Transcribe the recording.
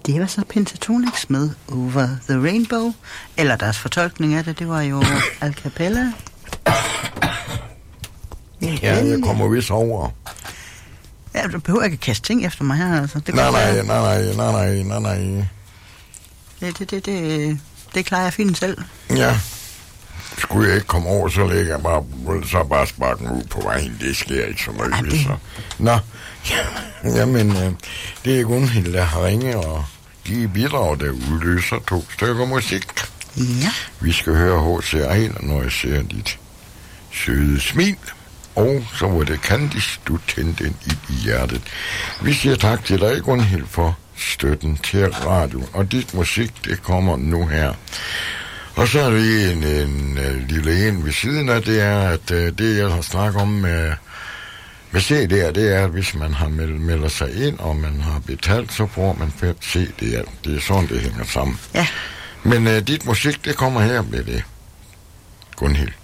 Det var så Pentatonix med Over the Rainbow, eller deres fortolkning af det var jo a cappella. Ja, jeg kommer vist over. Ja, du behøver ikke at kaste ting efter mig her, altså. Det Nej. Det klarer jeg fint selv. Ja. Skulle jeg ikke komme over, så lægger jeg bare sparken ud på vejen. Det sker ikke så meget. Ja, så. Nå, jamen, det er Gunhild, der har ringet, og de bidrag, der udløser 2 stykker musik. Ja. Vi skal høre H.C. Ejler, når jeg ser dit søde smil. Og så var det Candice, du tændte en ild i hjertet. Vi siger tak til dig, Gunhild, for støtten til radio. Og dit musik, det kommer nu her. Og så er det en lille en ved siden af, det er, at det jeg har snakket om med CD'er, det er, at hvis man har melder sig ind, og man har betalt, så får man 5 CD'er. Det er sådan, det hænger sammen. Ja. Men dit musik, det kommer her med det, Gunhild.